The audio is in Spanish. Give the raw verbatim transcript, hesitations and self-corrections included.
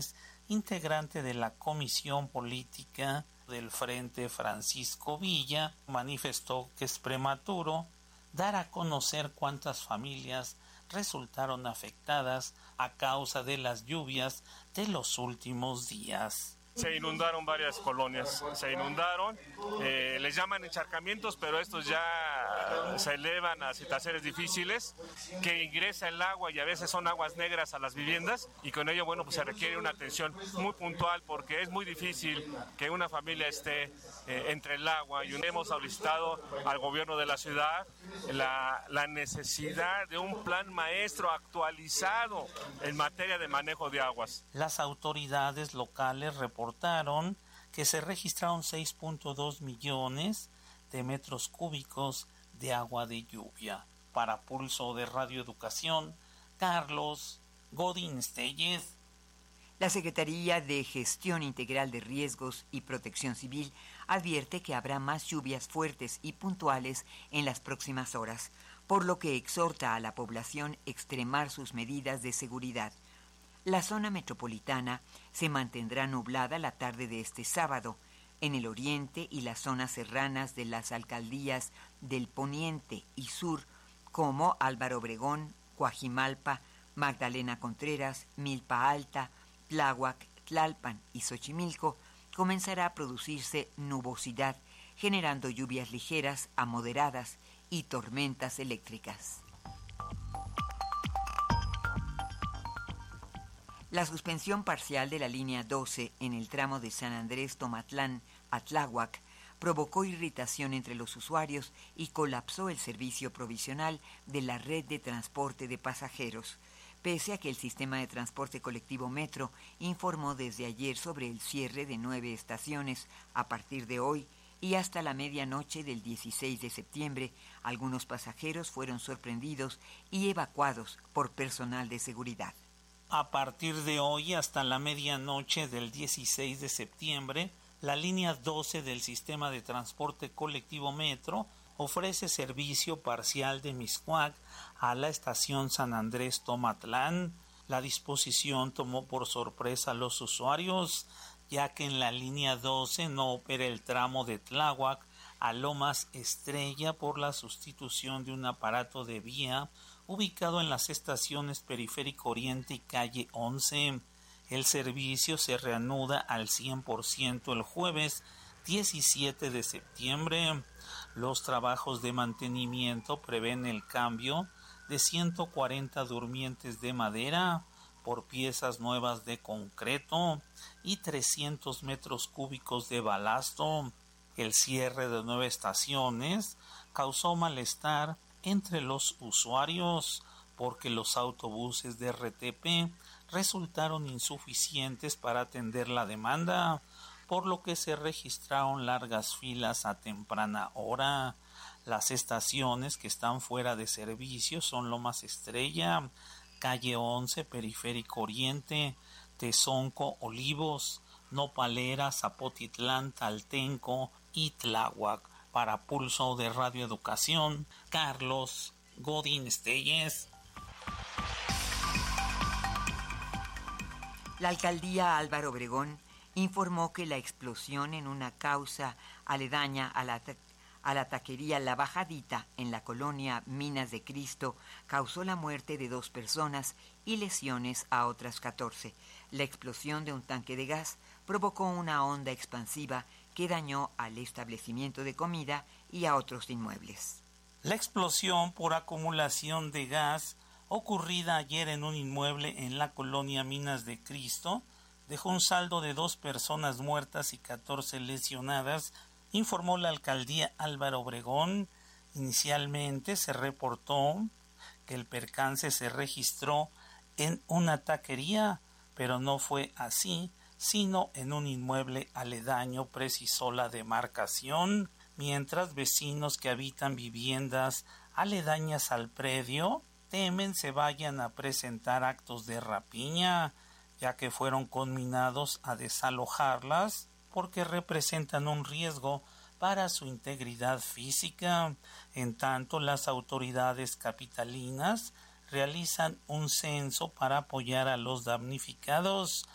Martínez, integrante de la Comisión Política del Frente Francisco Villa, manifestó que es prematuro dar a conocer cuántas familias resultaron afectadas a causa de las lluvias de los últimos días. Se inundaron varias colonias, se inundaron, eh, les llaman encharcamientos, pero estos ya se elevan a situaciones difíciles, que ingresa el agua y a veces son aguas negras a las viviendas, y con ello, bueno, pues se requiere una atención muy puntual, porque es muy difícil que una familia esté eh, entre el agua, y hemos solicitado al gobierno de la ciudad la, la necesidad de un plan maestro actualizado en materia de manejo de aguas. Las autoridades locales reportaron reportaron que se registraron seis punto dos millones de metros cúbicos de agua de lluvia. Para Pulso de Radio Educación, Carlos Godín Tellez. La Secretaría de Gestión Integral de Riesgos y Protección Civil advierte que habrá más lluvias fuertes y puntuales en las próximas horas, por lo que exhorta a la población a extremar sus medidas de seguridad. La zona metropolitana se mantendrá nublada la tarde de este sábado. En el oriente y las zonas serranas de las alcaldías del Poniente y Sur, como Álvaro Obregón, Coajimalpa, Magdalena Contreras, Milpa Alta, Tláhuac, Tlalpan y Xochimilco, comenzará a producirse nubosidad, generando lluvias ligeras a moderadas y tormentas eléctricas. La suspensión parcial de la línea doce en el tramo de San Andrés Tomatlán a Tláhuac provocó irritación entre los usuarios y colapsó el servicio provisional de la red de transporte de pasajeros, pese a que el sistema de transporte colectivo Metro informó desde ayer sobre el cierre de nueve estaciones a partir de hoy y hasta la medianoche del dieciséis de septiembre. Algunos pasajeros fueron sorprendidos y evacuados por personal de seguridad. A partir de hoy hasta la medianoche del dieciséis de septiembre, la línea doce del sistema de transporte colectivo Metro ofrece servicio parcial de Mixcoac a la estación San Andrés Tomatlán. La disposición tomó por sorpresa a los usuarios, ya que en la línea doce no opera el tramo de Tláhuac a Lomas Estrella por la sustitución de un aparato de vía ubicado en las estaciones Periférico Oriente y Calle once. El servicio se reanuda al cien por ciento el jueves diecisiete de septiembre. Los trabajos de mantenimiento prevén el cambio de ciento cuarenta durmientes de madera por piezas nuevas de concreto y trescientos metros cúbicos de balasto. El cierre de nueve estaciones causó malestar entre los usuarios porque los autobuses de R T P resultaron insuficientes para atender la demanda, por lo que se registraron largas filas a temprana hora. Las estaciones que están fuera de servicio son Lomas Estrella, Calle once, Periférico Oriente, Tezonco, Olivos, Nopalera, Zapotitlán, Taltenco y Tláhuac. Para Pulso de Radio Educación, Carlos Godín Tellez. La alcaldía Álvaro Obregón informó que la explosión en una causa aledaña a la, a la taquería La Bajadita en la colonia Minas de Cristo causó la muerte de dos personas y lesiones a otras catorce. La explosión de un tanque de gas provocó una onda expansiva que dañó al establecimiento de comida y a otros inmuebles. La explosión por acumulación de gas ocurrida ayer en un inmueble en la colonia Minas de Cristo dejó un saldo de dos personas muertas y catorce lesionadas, informó la alcaldía Álvaro Obregón. Inicialmente se reportó que el percance se registró en una taquería, pero no fue así, sino en un inmueble aledaño, precisó la demarcación, mientras vecinos que habitan viviendas aledañas al predio temen se vayan a presentar actos de rapiña, ya que fueron conminados a desalojarlas porque representan un riesgo para su integridad física. En tanto, las autoridades capitalinas realizan un censo para apoyar a los damnificados.